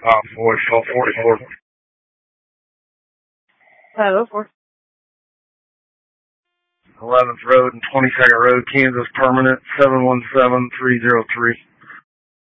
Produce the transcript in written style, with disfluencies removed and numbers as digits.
Voice call 44. 504. 11th Road and 22nd Road, Kansas, permanent, 717303.